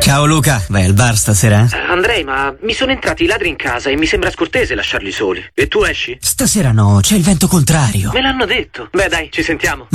Ciao Luca, vai al bar stasera? Andrei, ma mi sono entrati i ladri in casa e mi sembra scortese lasciarli soli. E tu esci? Stasera no, c'è il vento contrario. Me l'hanno detto. Beh dai, ci sentiamo.